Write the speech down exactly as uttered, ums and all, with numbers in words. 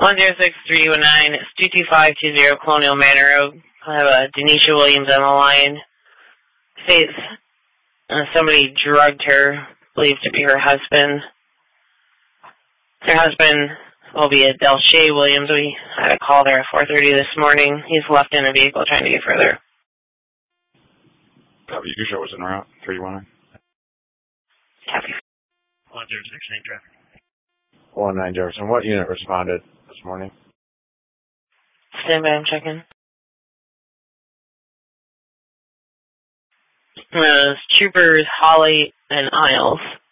one zero six three one nine, it's two two five two zero Colonial Manor Road. I have uh, Denisha Williams on the line. States uh, somebody drugged her, believed to be her husband. Her husband will be a Delshay Williams. We had a call there at four thirty this morning. He's left in a vehicle trying to get further. Copy, your show was en route, three one nine. Copy. one zero six nine traffic. one nine Jefferson. What unit responded this morning? Stand by, I'm checking. Uh, Troopers Holly and Isles.